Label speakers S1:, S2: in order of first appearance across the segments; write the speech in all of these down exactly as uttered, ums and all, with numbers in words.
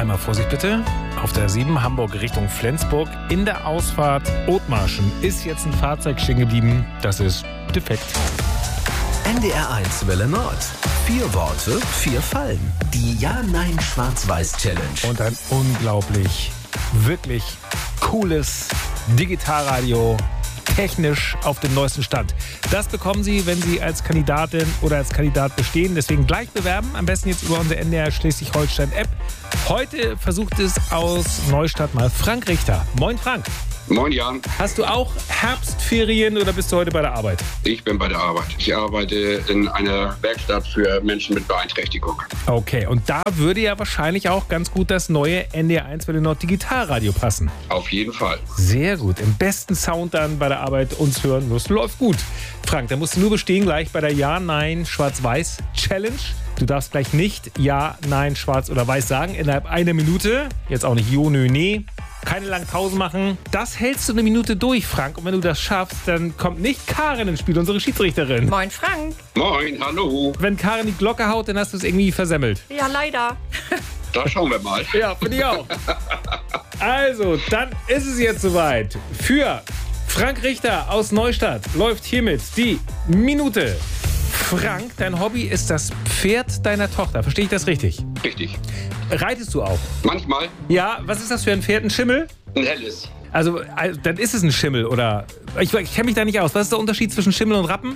S1: Einmal Vorsicht bitte. Auf der sieben Hamburg Richtung Flensburg. In der Ausfahrt Othmarschen ist jetzt ein Fahrzeug stehen geblieben. Das ist defekt.
S2: N D R eins Welle Nord. Vier Worte, vier Fallen. Die Ja-Nein-Schwarz-Weiß-Challenge.
S1: Und ein unglaublich, wirklich cooles Digitalradio. Technisch auf dem neuesten Stand. Das bekommen Sie, wenn Sie als Kandidatin oder als Kandidat bestehen. Deswegen gleich bewerben. Am besten jetzt über unsere N D R Schleswig-Holstein-App. Heute versucht es aus Neustadt mal Frank Richter. Moin Frank.
S3: Moin Jan.
S1: Hast du auch Herbstferien oder bist du heute bei der Arbeit?
S3: Ich bin bei der Arbeit. Ich arbeite in einer Werkstatt für Menschen mit Beeinträchtigung.
S1: Okay, und da würde ja wahrscheinlich auch ganz gut das neue N D R eins Welle Nord Digitalradio passen.
S3: Auf jeden Fall.
S1: Sehr gut. Im besten Sound dann bei der Arbeit uns hören wirst. Läuft gut. Frank, da musst du nur bestehen gleich bei der Ja-Nein-Schwarz-Weiß-Challenge. Du darfst gleich nicht Ja, Nein, Schwarz oder Weiß sagen innerhalb einer Minute. Jetzt auch nicht Jo, Nö, Nee. Keine langen Pausen machen. Das hältst du eine Minute durch, Frank. Und wenn du das schaffst, dann kommt nicht Karin ins Spiel, unsere Schiedsrichterin.
S4: Moin Frank.
S3: Moin, hallo.
S1: Wenn Karin die Glocke haut, dann hast du es irgendwie versemmelt.
S4: Ja, leider.
S3: Da schauen wir mal.
S1: Ja, finde ich auch. Also, dann ist es jetzt soweit. Für Frank Richter aus Neustadt läuft hiermit die Minute. Frank, dein Hobby ist das Pferd deiner Tochter. Verstehe ich das richtig?
S3: Richtig.
S1: Reitest du auch?
S3: Manchmal
S1: Ja, was ist das für ein Pferd? Ein Schimmel?
S3: ein helles.
S1: Also, also dann ist es ein Schimmel, oder? Ich, ich kenne mich da nicht aus. Was ist der Unterschied zwischen Schimmel und Rappen?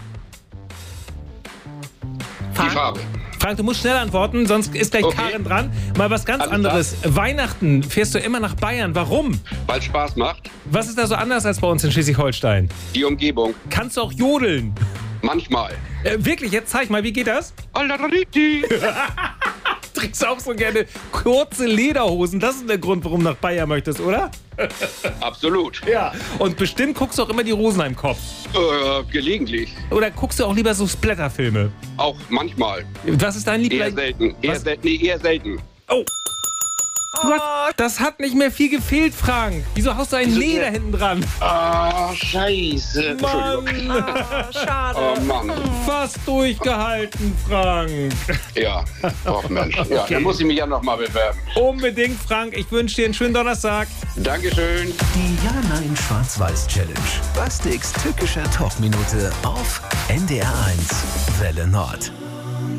S3: Die Farbe.
S1: Frank, du musst schnell antworten, sonst ist gleich
S3: Okay.
S1: Karin dran. Mal was ganz
S3: Alles
S1: anderes. Weihnachten fährst du immer nach Bayern. Warum?
S3: Weil es Spaß macht.
S1: Was ist da so anders als bei uns in Schleswig-Holstein?
S3: Die Umgebung.
S1: Kannst du auch jodeln?
S3: Manchmal.
S1: Äh, wirklich, jetzt zeig mal, wie geht das? Trägst du auch so gerne kurze Lederhosen? Das ist der Grund, warum du nach Bayern möchtest, oder?
S3: Absolut.
S1: Ja. Und bestimmt guckst du auch immer die Rosenheim Kopf.
S3: Äh, gelegentlich.
S1: Oder guckst du auch lieber so Splatterfilme?
S3: Auch manchmal.
S1: Was ist dein
S3: Eher
S1: Liebling?
S3: selten. Eher
S1: Was?
S3: selten. Nee, eher selten.
S1: Oh! Du hast, das hat nicht mehr viel gefehlt, Frank. Wieso hast du ein Leder hinten dran?
S3: Ah, scheiße.
S1: Mann!
S4: Oh, schade.
S3: Oh Mann.
S1: Fast durchgehalten, Frank.
S3: Ja. Och Mensch. Ja,
S1: Okay.
S3: dann muss ich mich ja noch mal bewerben.
S1: Unbedingt, Frank. Ich wünsche dir einen schönen Donnerstag.
S3: Dankeschön.
S2: Die Ja-Nein-Schwarz-Weiß-Challenge. Bastiks tückischer Talkminute auf N D R eins Welle Nord.